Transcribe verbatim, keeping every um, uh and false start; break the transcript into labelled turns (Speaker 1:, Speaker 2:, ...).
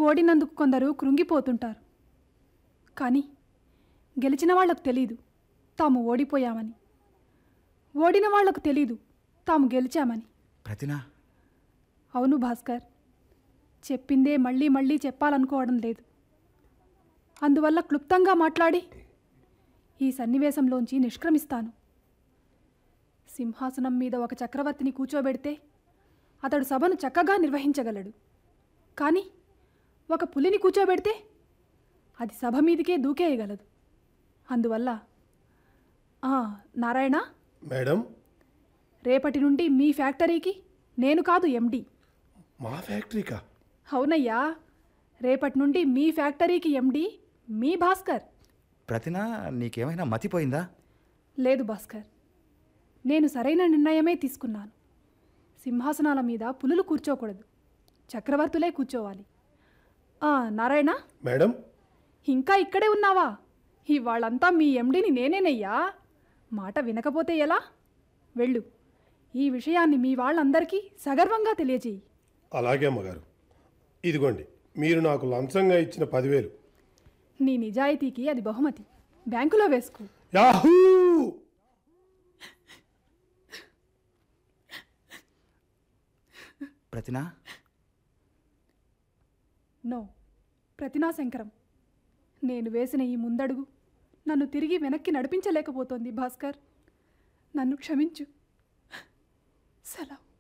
Speaker 1: ఓడినందుకు కొందరు కృంగిపోతుంటారు. కానీ గెలిచిన వాళ్లకు తెలీదు తాము ఓడిపోయామని, ఓడిన వాళ్లకు తెలీదు తాము గెలిచామని.
Speaker 2: ప్రతినా?
Speaker 1: అవును భాస్కర్, చెప్పిందే మళ్ళీ మళ్ళీ చెప్పాలనుకోవడం లేదు. అందువల్ల క్లుప్తంగా మాట్లాడి ఈ సన్నివేశంలోంచి నిష్క్రమిస్తాను. సింహాసనం మీద ఒక చక్రవర్తిని కూర్చోబెడితే అతడు సభను చక్కగా నిర్వహించగలడు. కానీ ఒక పులిని కూర్చోబెడితే అది సభ మీదకే దూకేయగలదు. అందువల్ల నారాయణ
Speaker 3: మేడం,
Speaker 1: రేపటి నుండి మీ ఫ్యాక్టరీకి నేను కాదు ఎండి.
Speaker 3: మా ఫ్యాక్టరీకా?
Speaker 1: అవునయ్యా, రేపటి నుండి మీ ఫ్యాక్టరీకి ఎండి మీ భాస్కర్.
Speaker 2: ప్రతినా, నీకేమైనా మతిపోయిందా?
Speaker 1: లేదు భాస్కర్, నేను సరైన నిర్ణయమే తీసుకున్నాను. సింహాసనాల మీద పులులు కూర్చోకూడదు, చక్రవర్తులే కూర్చోవాలి. నారాయణ
Speaker 3: మేడం,
Speaker 1: ఇంకా ఇక్కడే ఉన్నావా? ఇవాళ్ళంతా మీ ఎండిని నేనేనయ్యా. మాట వినకపోతే ఎలా? వెళ్ళు, ఈ విషయాన్ని మీ వాళ్ళందరికీ సగర్వంగా తెలియజేయి.
Speaker 3: అలాగే అమ్మగారు. ఇదిగోండి, మీరు నాకు లంచంగా ఇచ్చిన పదివేలు.
Speaker 1: నీ నిజాయితీకి అది బహుమతి. బ్యాంకులో వేసుకో.
Speaker 3: యాహూ!
Speaker 2: ప్రతినా?
Speaker 1: నో, ప్రతినా శంకరం, నేను వేసిన ఈ ముందడుగు నన్ను తిరిగి వెనక్కి నడిపించలేకపోతోంది భాస్కర్. నన్ను క్షమించు. సెలవు.